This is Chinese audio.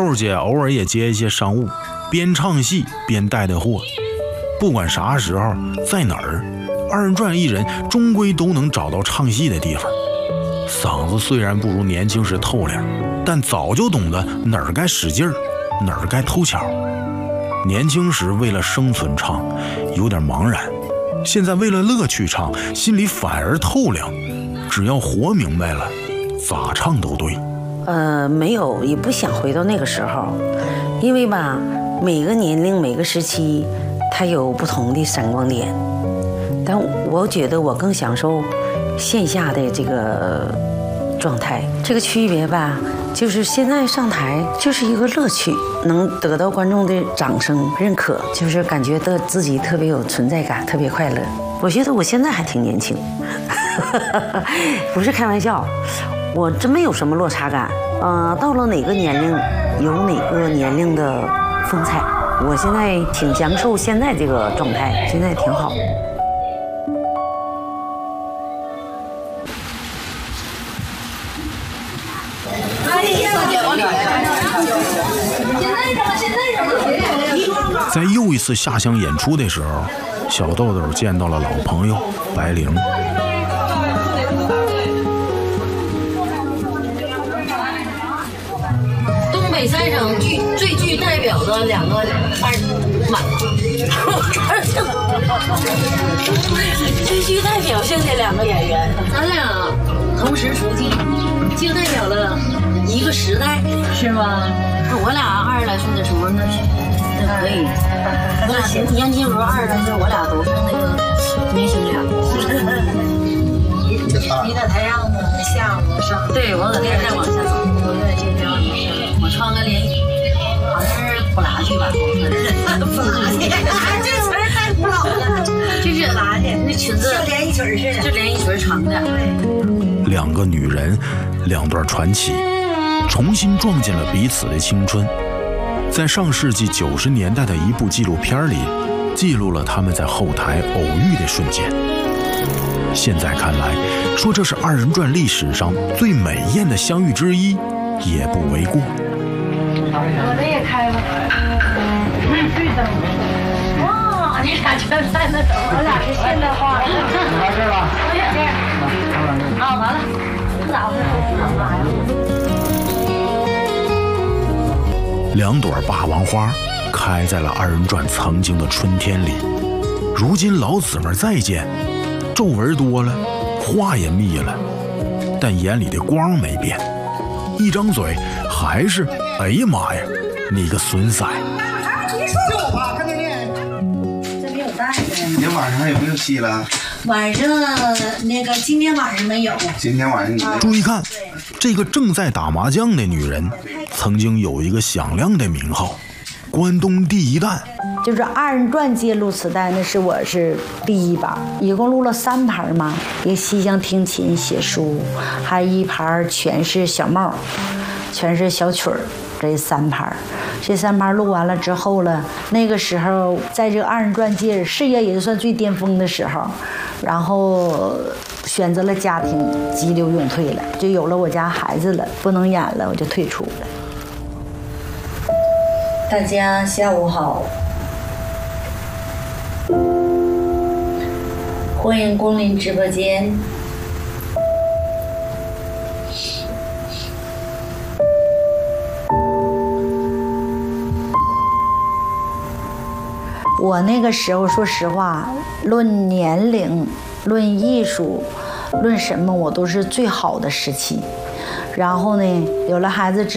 豆姐偶尔也接一些商务，边唱戏边带的货。不管啥时候在哪儿，二人转艺人终归都能找到唱戏的地方。嗓子虽然不如年轻时透亮，但早就懂得哪儿该使劲儿，哪儿该偷巧。年轻时为了生存唱，有点茫然；现在为了乐趣唱，心里反而透亮。只要活明白了，咋唱都对。 没有，也不想回到那个时候，因为吧，每个年龄、每个时期，它有不同的闪光点。但我觉得我更享受线下的这个状态。这个区别吧，就是现在上台就是一个乐趣，能得到观众的掌声认可，就是感觉到自己特别有存在感，特别快乐。我觉得我现在还挺年轻，不是开玩笑，我真没有什么落差感。到了哪个年龄有哪个年龄的风采，我现在挺享受现在这个状态，现在挺好。 在又一次下乡演出的时候，小豆豆见到了老朋友白灵。 东北三省最具代表的两个最具代表性的两个演员，咱俩同时出镜，就代表了一个时代，是吗？我俩20来岁的时候那可以，我俩年轻时候20来岁，我俩都是那个明星脸。你在台上下往上，对，我在台上往下走，我在这边我穿个连衣，好像是普拉去吧，普拉去，这词儿太古老了，就是拉的那裙子像连衣裙似的，就连衣裙长的。 两个女人，两段传奇，重新撞进了彼此的青春。在上世纪90年代的一部纪录片里，记录了他们在后台偶遇的瞬间。现在看来，说这是二人转历史上最美艳的相遇之一，也不为过。 我这也开吧。哇，你俩全在那等，我俩是现代化。完事了。啊，完了，这咋回事？ 两朵霸王花开在了二人转曾经的春天里，如今老姊妹再见，皱纹多了，话也密了，但眼里的光没变，一张嘴还是哎呀妈呀，你个损色！ 就我吧，看见没？ 这没有带的。 今天晚上有没有戏了？ 晚上那个今天晚上没有。 今天晚上你注意看，这个正在打麻将的女人，曾经有一个响亮的名号——关东第一旦。 就是二人转街录磁带，那是我是第一把，一共录了3盘嘛，一个西厢听琴写书，还有一盘全是小帽，全是小曲儿，这3盘。这3盘录完了之后了，那个时候在这个二人转界事业也算最巅峰的时候，然后选择了家庭，急流勇退了，就有了我家孩子了，不能演了，我就退出了。 大家下午好，欢迎光临直播间。 我那个时候说实话，论年龄、论艺术、论什么，我都是最好的时期。然后呢，有了孩子之